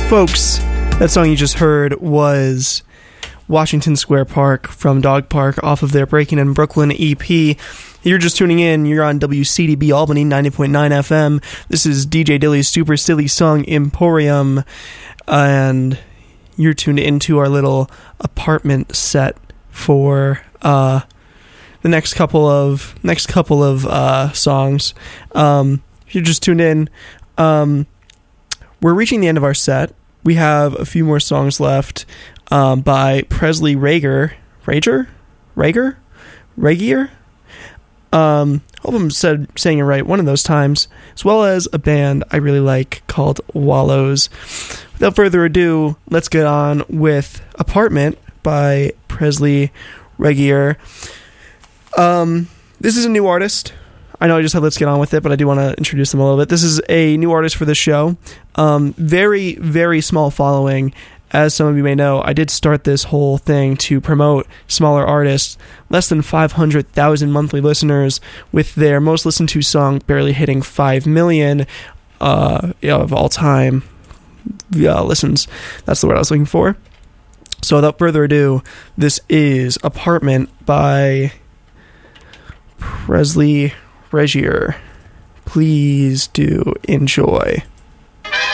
Folks, that song you just heard was Washington Square Park from Dog Park off of their Breaking in Brooklyn EP. You're just tuning in. You're on WCDB Albany 90.9 FM. This is DJ Dilly's Super Silly Song Emporium, and you're tuned into our little apartment set for the next couple of songs. If you're just tuned in, we're reaching the end of our set. We have a few more songs left by Presley Regier. Hope I'm saying it right one of those times, as well as a band I really like called Wallows. Without further ado, let's get on with Apartment by Presley Regier. This is a new artist. I know I just said let's get on with it, but I do want to introduce them a little bit. This is a new artist for the show. Very, very small following. As some of you may know, I did start this whole thing to promote smaller artists. Less than 500,000 monthly listeners, with their most listened to song barely hitting 5 million of all time listens. That's the word I was looking for. So without further ado, this is Apartment by Presley Regier. Please do enjoy.